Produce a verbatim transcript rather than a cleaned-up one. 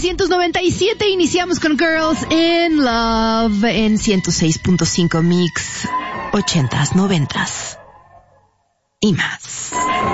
novecientos noventa y siete iniciamos con Girls in Love en ciento seis punto cinco Mix, ochentas, noventas y más.